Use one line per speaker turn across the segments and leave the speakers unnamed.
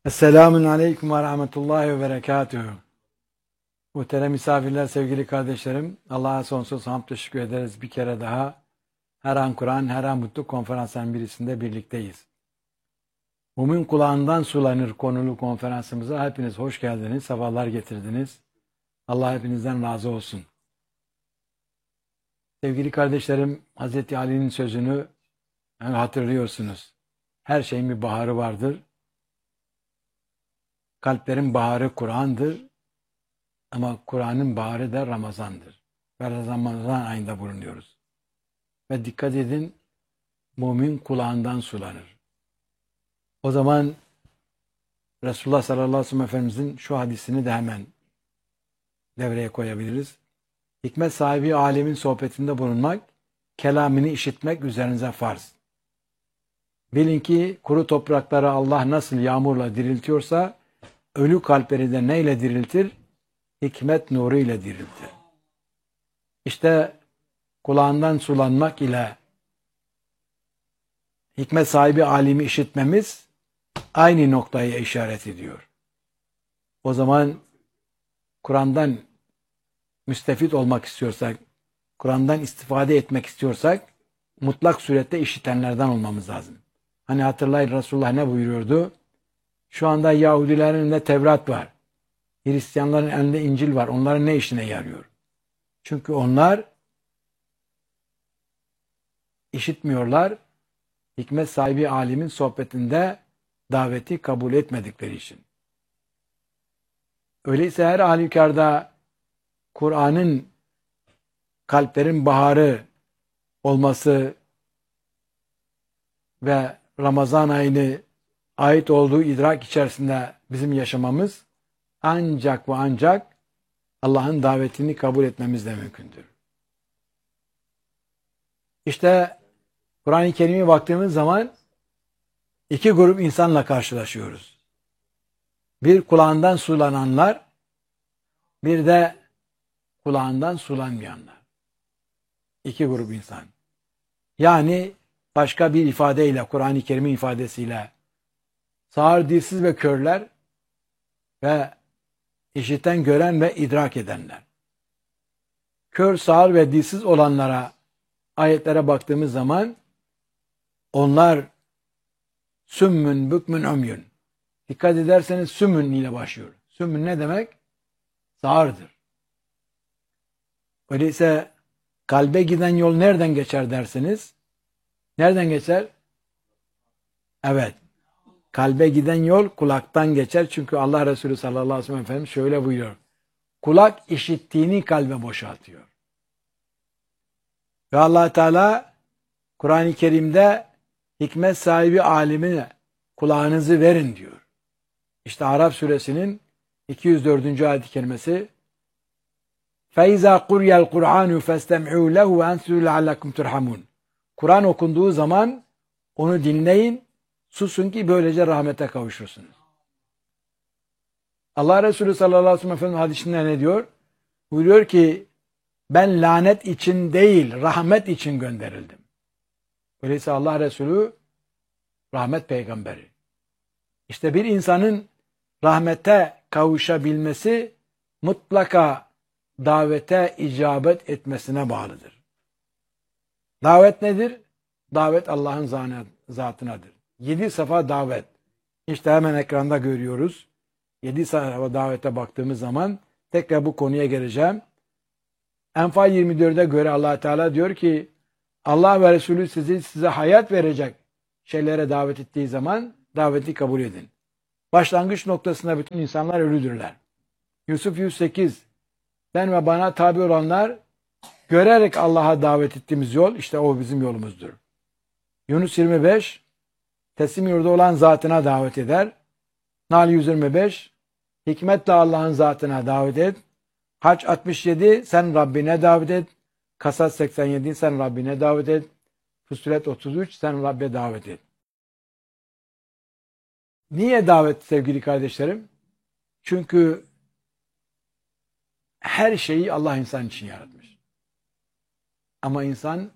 Esselamun Aleyküm ve Rahmetullahi ve Berekatuhu. Muhterem misafirler, sevgili kardeşlerim, Allah'a sonsuz hamd teşekkür ederiz. Bir kere daha Her An Kur'an, Her An Mutlu konferansların birisinde birlikteyiz. Mumin kulağından sulanır konulu konferansımıza hepiniz hoş geldiniz, sefalar getirdiniz. Allah hepinizden razı olsun. Sevgili kardeşlerim, Hz. Ali'nin sözünü hatırlıyorsunuz. Her şeyin bir baharı vardır. Kalplerin baharı Kur'an'dır. Ama Kur'an'ın baharı da Ramazan'dır. Ve Ramazan ayında bulunuyoruz. Ve dikkat edin, mümin kulağından sulanır. O zaman Resulullah sallallahu aleyhi ve sellem Efendimizin şu hadisini de hemen devreye koyabiliriz. Hikmet sahibi alemin sohbetinde bulunmak, kelamını işitmek üzerinize farz. Bilin ki kuru toprakları Allah nasıl yağmurla diriltiyorsa, ölü kalpleri de neyle diriltir? Hikmet nuru ile diriltir. İşte kulağından sulanmak ile hikmet sahibi alimi işitmemiz aynı noktaya işaret ediyor. O zaman Kur'an'dan müstefit olmak istiyorsak, Kur'an'dan istifade etmek istiyorsak mutlak surette işitenlerden olmamız lazım. Hani hatırlayın Resulullah ne buyuruyordu? Şu anda Yahudilerin elinde Tevrat var. Hristiyanların elinde İncil var. Onların ne işine yarıyor? Çünkü onlar işitmiyorlar. Hikmet sahibi alimin sohbetinde daveti kabul etmedikleri için. Öyleyse her halükarda Kur'an'ın kalplerin baharı olması ve Ramazan ayını ait olduğu idrak içerisinde bizim yaşamamız ancak ve ancak Allah'ın davetini kabul etmemizle mümkündür. İşte Kur'an-ı Kerim'e baktığımız zaman iki grup insanla karşılaşıyoruz. Bir kulağından sulananlar, bir de kulağından sulanmayanlar. İki grup insan. Yani başka bir ifadeyle, Kur'an-ı Kerim'in ifadesiyle sağır, dilsiz ve körler ve işiten, gören ve idrak edenler. Kör, sağır ve dilsiz olanlara, ayetlere baktığımız zaman onlar sümmün, bükmün, ömyün. Dikkat ederseniz sümmün ile başlıyor. Sümmün ne demek? Sağırdır. Öyleyse kalbe giden yol nereden geçer dersiniz? Nereden geçer? Evet. Kalbe giden yol kulaktan geçer. Çünkü Allah Resulü sallallahu aleyhi ve sellem Efendimiz şöyle buyuruyor. Kulak işittiğini kalbe boşaltıyor. Ve Allah Teala Kur'an-ı Kerim'de hikmet sahibi alimine kulağınızı verin diyor. İşte Araf suresinin 204. ayet-i kerimesi فَاِذَا قُرْيَ الْقُرْآنُ فَاسْتَمْعُوا لَهُ وَاَنْسُوا لَعَلَّكُمْ تُرْحَمُونَ. Kur'an okunduğu zaman onu dinleyin, susun ki böylece rahmete kavuşursunuz. Allah Resulü sallallahu aleyhi ve sellem Efendimiz hadisinde ne diyor? Buyuruyor ki ben lanet için değil, rahmet için gönderildim. Öyleyse Allah Resulü rahmet peygamberi. İşte bir insanın rahmete kavuşabilmesi mutlaka davete icabet etmesine bağlıdır. Davet nedir? Davet Allah'ın zatınadır. 7 safa davet. İşte hemen ekranda görüyoruz. 7 safa davete baktığımız zaman tekrar bu konuya geleceğim. Enfal 24'e göre Allah Teala diyor ki Allah ve Resulü size hayat verecek şeylere davet ettiği zaman daveti kabul edin. Başlangıç noktasında bütün insanlar ölüdürler. Yusuf 108 ben ve bana tabi olanlar görerek Allah'a davet ettiğimiz yol işte o bizim yolumuzdur. Yunus 25 teslim yurdu olan zatına davet eder. Nahl 125 hikmetle Allah'ın zatına davet et. Hac 67 sen Rabbine davet et. Kasas 87 sen Rabbine davet et. Fussilet 33 sen Rabbe davet et. Niye davet sevgili kardeşlerim? Çünkü her şeyi Allah insan için yaratmış. Ama insan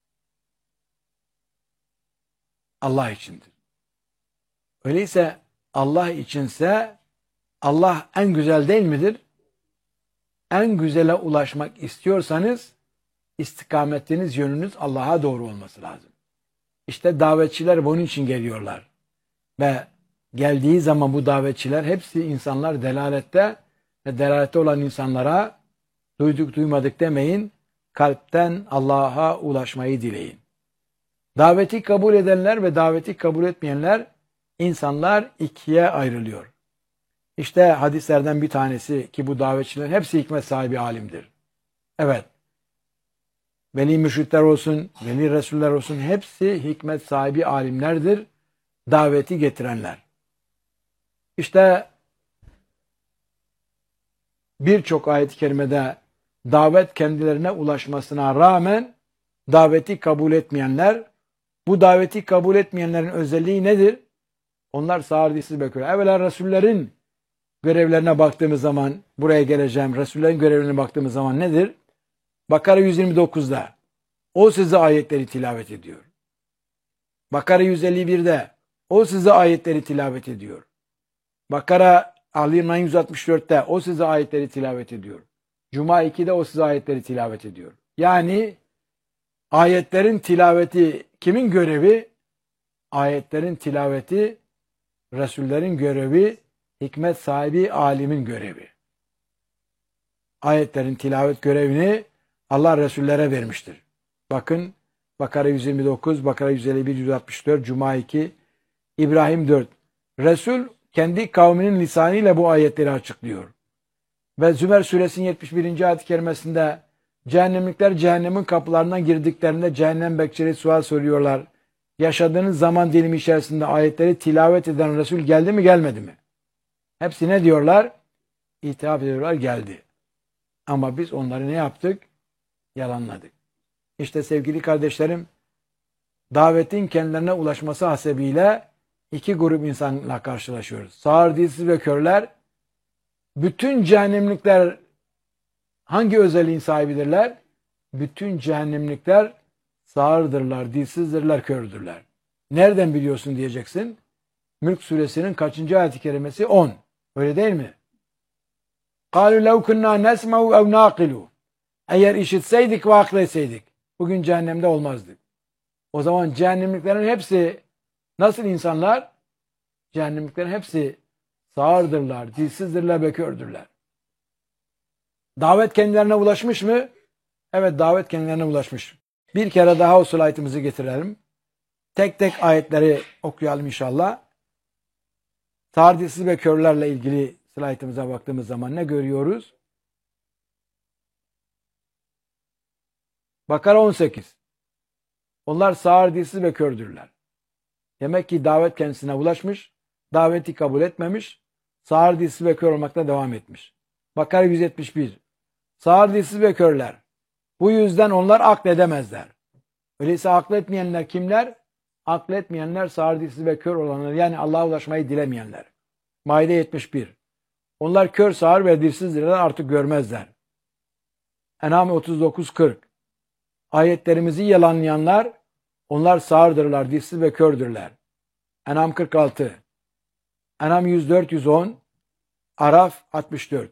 Allah içindir. Öyleyse Allah içinse Allah en güzel değil midir? En güzele ulaşmak istiyorsanız istikametiniz, yönünüz Allah'a doğru olması lazım. İşte davetçiler bunun için geliyorlar. Ve geldiği zaman bu davetçiler hepsi insanlar delalette ve delalette olan insanlara duyduk duymadık demeyin, kalpten Allah'a ulaşmayı dileyin. Daveti kabul edenler ve daveti kabul etmeyenler insanlar ikiye ayrılıyor. İşte hadislerden bir tanesi ki bu davetçilerin hepsi hikmet sahibi alimdir. Evet. Veli mürşitler olsun, veli resuller olsun hepsi hikmet sahibi alimlerdir. Daveti getirenler. İşte birçok ayet-i kerimede davet kendilerine ulaşmasına rağmen daveti kabul etmeyenler, bu daveti kabul etmeyenlerin özelliği nedir? Onlar sağırdisiz bekliyor. Evvela Resullerin görevlerine baktığımız zaman, buraya geleceğim, Resullerin görevlerine baktığımız zaman nedir? Bakara 129'da o size ayetleri tilavet ediyor. Bakara 151'de o size ayetleri tilavet ediyor. Bakara Ali İmran 164'te o size ayetleri tilavet ediyor. Cuma 2'de o size ayetleri tilavet ediyor. Yani ayetlerin tilaveti kimin görevi? Ayetlerin tilaveti Resullerin görevi, hikmet sahibi alimin görevi. Ayetlerin tilavet görevini Allah Resullere vermiştir. Bakın Bakara 129, Bakara 151, 164, Cuma 2, İbrahim 4. Resul kendi kavminin lisanıyla bu ayetleri açıklıyor. Ve Zümer suresinin 71. ayet-i kerimesinde cehennemlikler cehennemin kapılarından girdiklerinde cehennem bekçileri sual soruyorlar. Yaşadığınız zaman dilimi içerisinde ayetleri tilavet eden Resul geldi mi gelmedi mi? Hepsi ne diyorlar? İtiraf ediyorlar geldi. Ama biz onları ne yaptık? Yalanladık. İşte sevgili kardeşlerim, davetin kendilerine ulaşması hasebiyle iki grup insanla karşılaşıyoruz. Sağır, dilsiz ve körler. Bütün cehennemlikler hangi özelliğin sahibidirler? Bütün cehennemlikler sağırdırlar, dilsizdirler, kördürler. Nereden biliyorsun diyeceksin. Mülk suresinin kaçıncı ayet-i kerimesi? 10. Öyle değil mi? قَالُوا لَوْ كُنَّا نَسْمَعُ اَوْ نَاقِلُوا Eğer işitseydik ve akletseydik bugün cehennemde olmazdık. O zaman cehennemliklerin hepsi nasıl insanlar? Cehennemliklerin hepsi sağırdırlar, dilsizdirler ve kördürler. Davet kendilerine ulaşmış mı? Evet, davet kendilerine ulaşmış. Bir kere daha o slaytımızı getirelim. Tek tek ayetleri okuyalım inşallah. Sağır, dilsiz ve körlerle ilgili slaytımıza baktığımız zaman ne görüyoruz? Bakara 18. Onlar sağır, dilsiz ve kördürler. Demek ki davet kendisine ulaşmış, daveti kabul etmemiş, sağır, dilsiz ve kör olmakta devam etmiş. Bakara 171. Sağır, dilsiz ve körler. Bu yüzden onlar akledemezler. Öyleyse akletmeyenler kimler? Akletmeyenler sağır, dilsiz ve kör olanlar, yani Allah'a ulaşmayı dilemeyenler. Maide 71. Onlar kör, sağır ve dilsizdirler, artık görmezler. En'am 39-40. Ayetlerimizi yalanlayanlar, onlar sağırdırlar, dilsiz ve kördürler. En'am 46. En'am 104-110. Araf 64.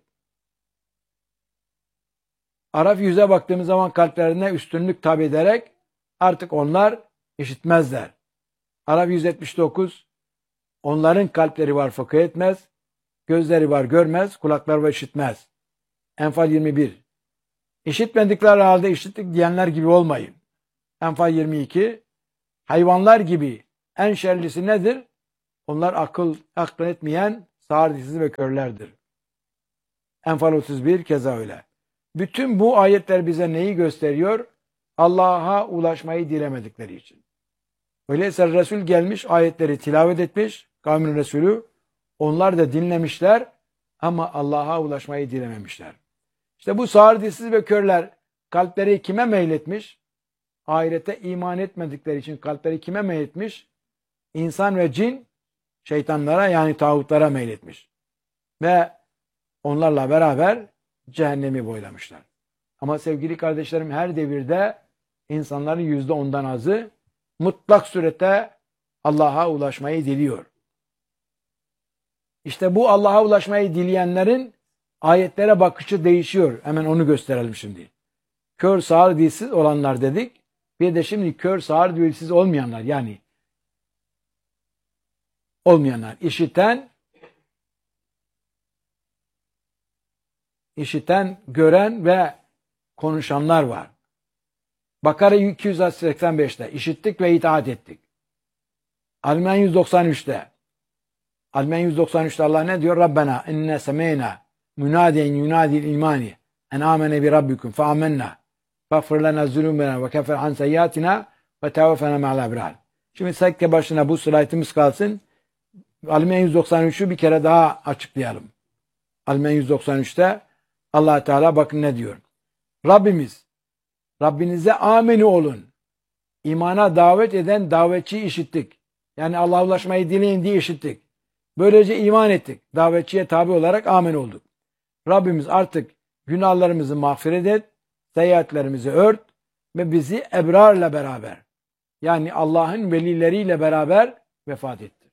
Araf 100'e baktığımız zaman kalplerine üstünlük tabi ederek artık onlar işitmezler. Araf 179. Onların kalpleri var fıkıh etmez, gözleri var görmez, kulakları var işitmez. Enfal 21. İşitmedikleri halde işittik diyenler gibi olmayın. Enfal 22. Hayvanlar gibi en şerlisi nedir? Onlar akıl etmeyen sağır, dilsiz ve körlerdir. Enfal 31 keza öyle. Bütün bu ayetler bize neyi gösteriyor? Allah'a ulaşmayı dilemedikleri için. Öyleyse Resul gelmiş, ayetleri tilavet etmiş, kavmin Resulü. Onlar da dinlemişler ama Allah'a ulaşmayı dilememişler. İşte bu sağır, dilsiz ve körler kalpleri kime meyletmiş? Ahirete iman etmedikleri için kalpleri kime meyletmiş? İnsan ve cin, şeytanlara yani tağutlara meyletmiş. Ve onlarla beraber cehennemi boylamışlar. Ama sevgili kardeşlerim, her devirde insanların %10'dan azı mutlak surette Allah'a ulaşmayı diliyor. İşte bu Allah'a ulaşmayı dileyenlerin ayetlere bakışı değişiyor. Hemen onu gösterelim şimdi. Kör, sağır, dilsiz olanlar dedik. Bir de şimdi kör, sağır, dilsiz olmayanlar, yani olmayanlar. İşiten, gören ve konuşanlar var. Bakara 285'te işittik ve itaat ettik. Almen 193'te. Almen 193'te Allah ne diyor? Rabbena inne semeyna münadiyen yunadil imani en amene bi rabbikum fe amennâ fagfir lena zulûmena ve kefer an seyyiatina ve tevaffena ma'al ebrar. Şimdi sekke başına bu slaytımız kalsın. Almen 193'ü bir kere daha açıklayalım. Almen 193'te Allah Teala bakın ne diyor? Rabbinize ameni olun. İmana davet eden davetçiyi işittik. Yani Allah'a ulaşmayı dileyin diye işittik. Böylece iman ettik. Davetçiye tabi olarak amin olduk. Rabbimiz artık günahlarımızı mağfiret et, seyyiatlerimizi ört ve bizi ebrarla beraber, yani Allah'ın velileriyle beraber vefat etti.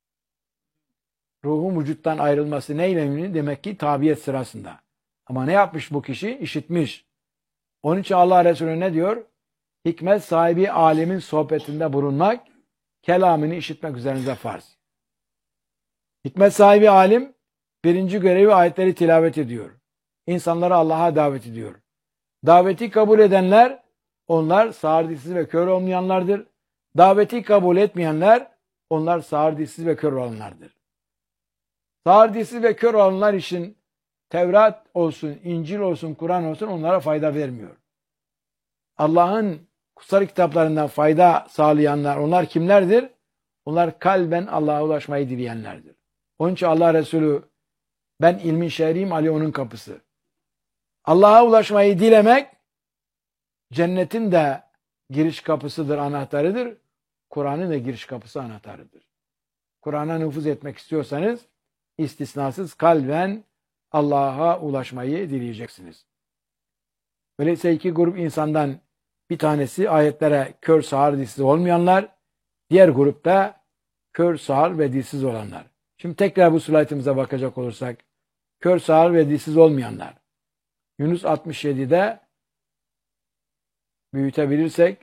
Ruhun vücuttan ayrılması neyle ilgili? Demek ki tabiyet sırasında. Ama ne yapmış bu kişi? İşitmiş. Onun için Allah Resulü ne diyor? Hikmet sahibi alimin sohbetinde bulunmak, kelamını işitmek üzerinize farz. Hikmet sahibi alim birinci görevi ayetleri tilavet ediyor. İnsanları Allah'a davet ediyor. Daveti kabul edenler, onlar sağır, dilsiz ve kör olmayanlardır. Daveti kabul etmeyenler, onlar sağır, dilsiz ve kör olanlardır. Sağır, dilsiz ve kör olanlar için Tevrat olsun, İncil olsun, Kur'an olsun onlara fayda vermiyor. Allah'ın kutsal kitaplarından fayda sağlayanlar, onlar kimlerdir? Onlar kalben Allah'a ulaşmayı dileyenlerdir. Onun için Allah Resulü, ben ilmin şehriyim, Ali onun kapısı. Allah'a ulaşmayı dilemek, cennetin de giriş kapısıdır, anahtarıdır. Kur'an'ın da giriş kapısı, anahtarıdır. Kur'an'a nüfuz etmek istiyorsanız, istisnasız kalben Allah'a ulaşmayı dileyeceksiniz. Öyleyse iki grup insandan bir tanesi ayetlere kör, sağır, dilsiz olmayanlar, diğer grupta kör, sağır ve dilsiz olanlar. Şimdi tekrar bu slaytımıza bakacak olursak, kör, sağır ve dilsiz olmayanlar. Yunus 67'de büyütebilirsek,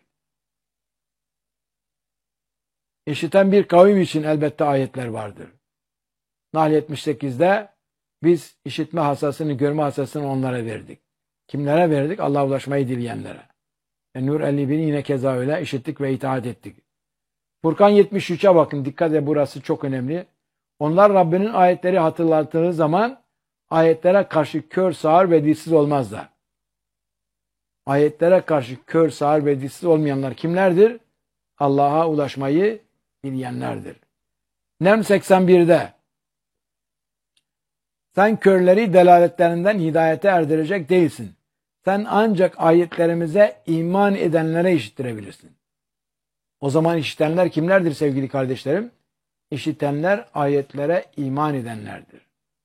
işiten bir kavim için elbette ayetler vardır. Nahl 78'de biz işitme hasasını, görme hasasını onlara verdik. Kimlere verdik? Allah'a ulaşmayı dileyenlere. Nur 51 yine keza öyle, işittik ve itaat ettik. Furkan 73'e bakın, dikkat edin, burası çok önemli. Onlar Rabbinin ayetleri hatırlattığı zaman ayetlere karşı kör, sağır ve dilsiz olmazlar. Ayetlere karşı kör, sağır ve dilsiz olmayanlar kimlerdir? Allah'a ulaşmayı dileyenlerdir. Neml 81'de sen körleri delaletlerinden hidayete erdirecek değilsin. Sen ancak ayetlerimize iman edenlere işittirebilirsin. O zaman işitenler kimlerdir sevgili kardeşlerim? İşitenler ayetlere iman edenlerdir.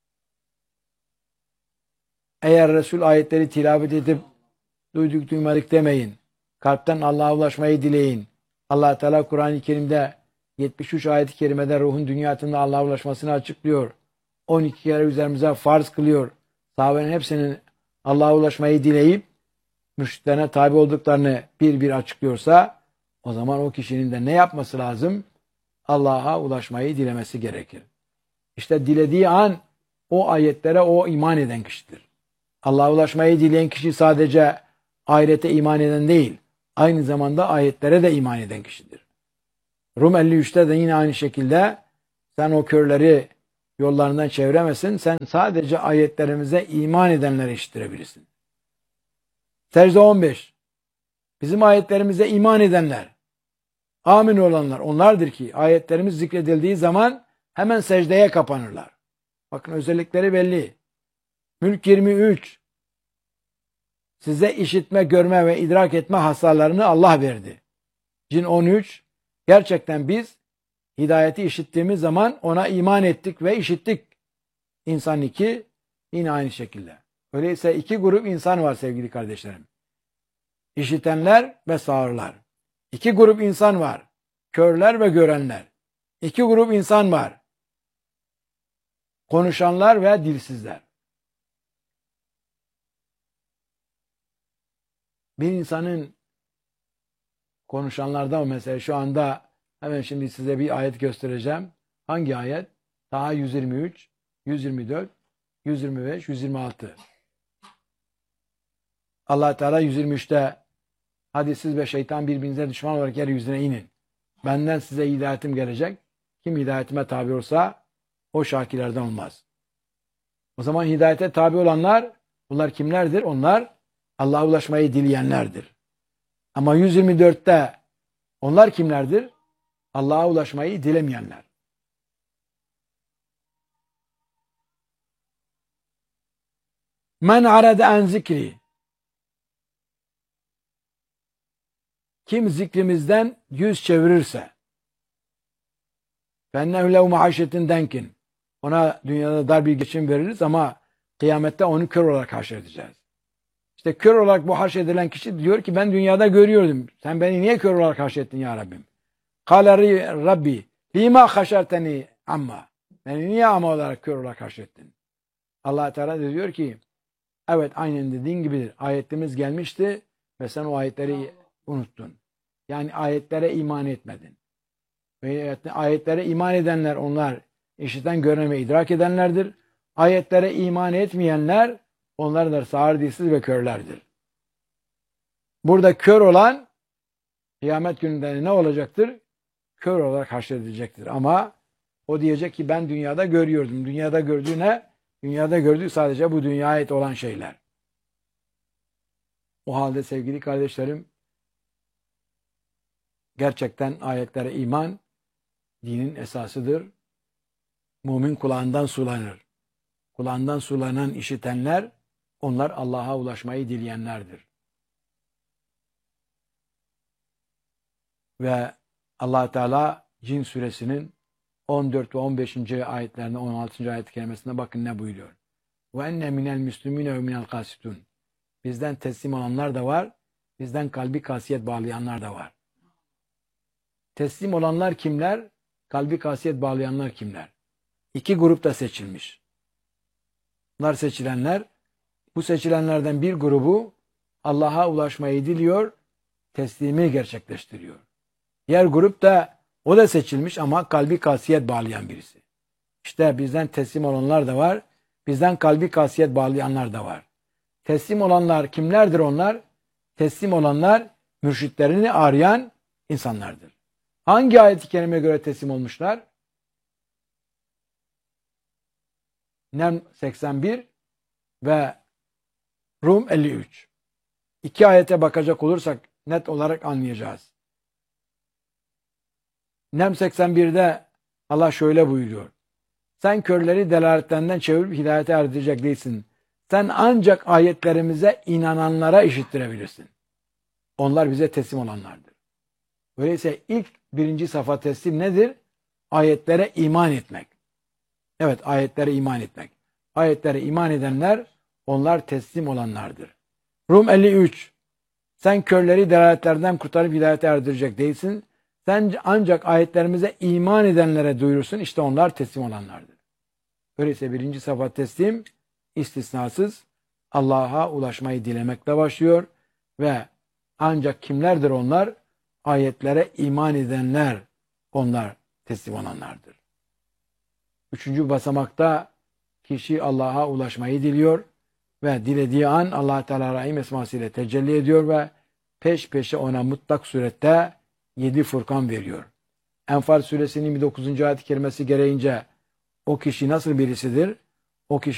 Eğer Resul ayetleri tilavet edip duyduk duymadık demeyin. Kalpten Allah'a ulaşmayı dileyin. Allah Teala Kur'an-ı Kerim'de 73 ayet-i kerimede ruhun dünyasında Allah'a ulaşmasını açıklıyor. 12 kere üzerimize farz kılıyor. Sahabenin hepsinin Allah'a ulaşmayı dileyip mürşitlerine tabi olduklarını bir bir açıklıyorsa, o zaman o kişinin de ne yapması lazım? Allah'a ulaşmayı dilemesi gerekir. İşte dilediği an o ayetlere o iman eden kişidir. Allah'a ulaşmayı dileyen kişi sadece ahirete iman eden değil, aynı zamanda ayetlere de iman eden kişidir. Rum 53'te de yine aynı şekilde sen o körleri yollarından çeviremezsin, sen sadece ayetlerimize iman edenlere işittirebilirsin. Secde 15. Bizim ayetlerimize iman edenler, amin olanlar onlardır ki ayetlerimiz zikredildiği zaman hemen secdeye kapanırlar. Bakın özellikleri belli. Mülk 23. Size işitme, görme ve idrak etme hasarlarını Allah verdi. Cin 13. Gerçekten biz hidayeti işittiğimiz zaman ona iman ettik ve işittik. İnsan 2. Yine aynı şekilde. Öyleyse iki grup insan var sevgili kardeşlerim. İşitenler ve sağırlar. İki grup insan var. Körler ve görenler. İki grup insan var. konuşanlar ve dilsizler. Bir insanın konuşanlardan mesela şu anda hemen şimdi size bir ayet göstereceğim. Hangi ayet? Taha 123, 124, 125, 126. Allah Teala 123'te hadi siz ve şeytan birbirinize düşman olarak yeryüzüne inin. Benden size hidayetim gelecek. Kim hidayetime tabi olsa o şakirlerden olmaz. O zaman hidayete tabi olanlar bunlar kimlerdir? Onlar Allah'a ulaşmayı dileyenlerdir. Ama 124'te onlar kimlerdir? Allah'a ulaşmayı dilemeyenler. Men arada en zikri. Kim zikrimizden yüz çevirirse fennehu lehu maaşetin denkin. Ona dünyada dar bir geçim veririz ama kıyamette onu kör olarak haşredeceğiz. İşte kör olarak bu haşredilen kişi diyor ki ben dünyada görüyordum. Sen beni niye kör olarak haşrettin ya Rabbim? Kâle Rabbi lîmâ haşerteni amma. Beni niye ama olarak kör olarak haşrettin? Allah Teala diyor ki evet aynen dediğin gibidir. Ayetimiz gelmişti ve sen o ayetleri unuttun. Yani ayetlere iman etmedin. Ve ayetlere iman edenler onlar işiten, gören ve idrak edenlerdir. Ayetlere iman etmeyenler onlardır sağır, dilsiz ve körlerdir. Burada kör olan kıyamet gününde ne olacaktır? Kör olarak haşredilecektir. Ama o diyecek ki ben dünyada görüyordum. Dünyada gördüğü ne? Dünyada gördüğü sadece bu dünyaya ait olan şeyler. O halde sevgili kardeşlerim gerçekten ayetlere iman dinin esasıdır. Mümin kulağından sulanır. Kulağından sulanan işitenler onlar Allah'a ulaşmayı dileyenlerdir. Ve Allah Teala Cin suresinin 14 ve 15. ayetlerinde 16. ayet-i kerimesinde bakın ne buyuruyor. Ve enne minel müslümine ve minel kasitun. Bizden teslim olanlar da var. Bizden kalbi kasiyet bağlayanlar da var. Teslim olanlar kimler? Kalbi kasiyet bağlayanlar kimler? İki grupta seçilmiş. Bunlar seçilenler, bu seçilenlerden bir grubu Allah'a ulaşmayı diliyor, teslimi gerçekleştiriyor. Diğer grup da o da seçilmiş ama kalbi kasiyet bağlayan birisi. İşte bizden teslim olanlar da var, bizden kalbi kasiyet bağlayanlar da var. Teslim olanlar kimlerdir onlar? Teslim olanlar mürşitlerini arayan insanlardır. Hangi ayet-i kerimeye göre teslim olmuşlar? Nem 81 ve Rum 53. İki ayete bakacak olursak net olarak anlayacağız. Nem 81'de Allah şöyle buyuruyor. Sen körleri delaletlerinden çevirip hidayete erdirecek değilsin. Sen ancak ayetlerimize inananlara işittirebilirsin. Onlar bize teslim olanlardır. Öyleyse ilk birinci safa teslim nedir? Ayetlere iman etmek. Evet, ayetlere iman etmek. Ayetlere iman edenler, onlar teslim olanlardır. Rum 53. Sen körleri delaletlerden kurtarıp hidayete erdirecek değilsin. Sen ancak ayetlerimize iman edenlere duyurursun. İşte onlar teslim olanlardır. Öyleyse birinci safa teslim istisnasız Allah'a ulaşmayı dilemekle başlıyor ve ancak kimlerdir onlar? Ayetlere iman edenler, onlar teslim olanlardır. Üçüncü basamakta kişi Allah'a ulaşmayı diliyor ve dilediği an Allah Teala Rahim esmasıyla tecelli ediyor ve peş peşe ona mutlak surette 7 Furkan veriyor. Enfal suresinin 29. ayet-i kerimesi gereğince o kişi nasıl birisidir? O kişi